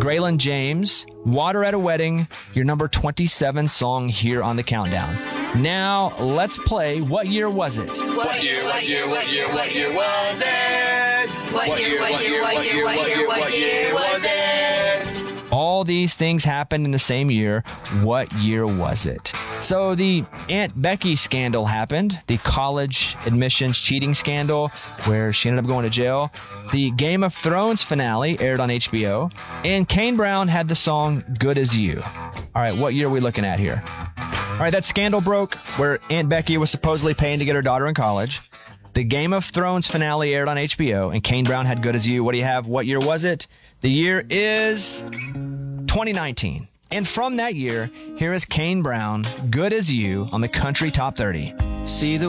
Graylin James, Water at a Wedding, your number 27 song here on the countdown. Now, let's play What Year Was It? What year was it? What year was it? What year was it? All these things happened in the same year. What year was it? So the Aunt Becky scandal happened, the college admissions cheating scandal where she ended up going to jail. The Game of Thrones finale aired on HBO, and Kane Brown had the song Good As You. All right, what year are we looking at here? All right, that scandal broke where Aunt Becky was supposedly paying to get her daughter in college. The Game of Thrones finale aired on HBO, and Kane Brown had Good As You. What do you have? What year was it? The year is 2019. And from that year, here is Kane Brown, Good As You, on the Country Top 30. See the